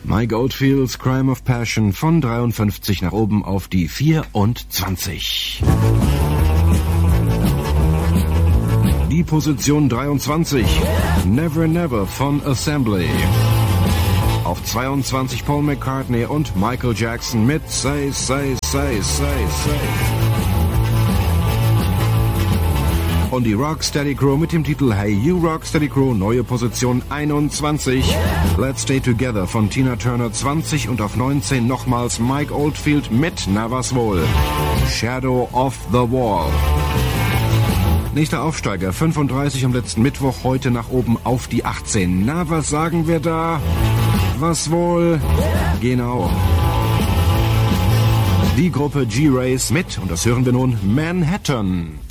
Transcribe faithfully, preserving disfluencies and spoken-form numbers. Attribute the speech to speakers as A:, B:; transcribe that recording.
A: Mike Oldfields Crime of Passion von dreiundfünfzig nach oben auf die vierundzwanzig. Die Position dreiundzwanzig, Never Never von Assembly. Auf zweiundzwanzig Paul McCartney und Michael Jackson mit Say, Say, Say, Say, Say. Und die Rocksteady Crew mit dem Titel Hey You Rocksteady Crew, neue Position einundzwanzig. Let's Stay Together von Tina Turner zwanzig und auf neunzehn nochmals Mike Oldfield mit, na was wohl, Shadow of the Wall. Nächster Aufsteiger, fünfunddreißig am letzten Mittwoch, heute nach oben auf die achtzehn. Na, was sagen wir da? Was wohl? Genau. Die Gruppe G-Race mit, und das hören wir nun, Manhattan.